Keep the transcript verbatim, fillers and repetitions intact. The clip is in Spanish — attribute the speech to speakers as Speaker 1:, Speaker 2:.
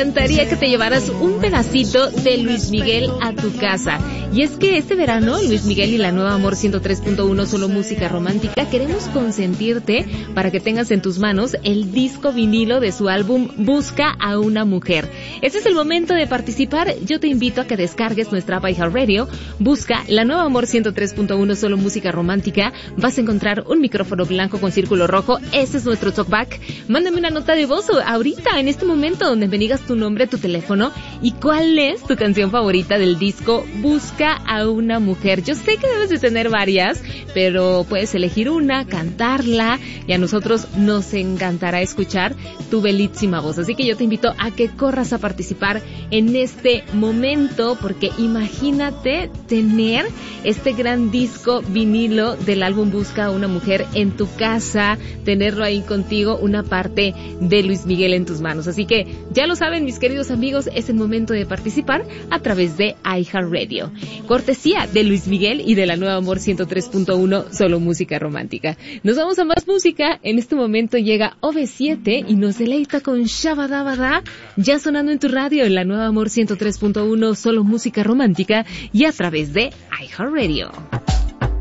Speaker 1: encantaría que te llevaras un pedacito de Luis Miguel a tu casa. Y es que este verano, Luis Miguel y la nueva Amor ciento tres punto uno, solo música romántica, queremos consentirte para que tengas en tus manos el disco vinilo de su álbum Busca a una mujer. Este es el momento de participar. Yo te invito a que descargues nuestra app iHeartRadio, busca la nueva Amor ciento tres punto uno, solo música romántica. Vas a encontrar un micrófono blanco con círculo rojo. Ese es nuestro talkback. Mándame una nota de voz ahorita, en este momento, donde me digas tu nombre, tu teléfono y cuál es tu canción favorita del disco Busca a una mujer. Yo sé que debes de tener varias, pero puedes elegir una, cantarla, y a nosotros nos encantará escuchar tu bellísima voz. Así que yo te invito a que corras a participar en este momento, porque imagínate tener este gran disco vinilo del álbum Busca a una mujer en tu casa, tenerlo ahí contigo, una parte de Luis Miguel en tus manos. Así que ya lo saben, mis queridos amigos, es el momento de participar a través de iHeartRadio. Cortesía de Luis Miguel y de la nueva Amor ciento tres punto uno, solo música romántica. Nos vamos a más música. En este momento llega O V siete y nos deleita con Shabadabada, ya sonando en tu radio en la nueva Amor ciento tres punto uno, solo música romántica y a través de iHeartRadio.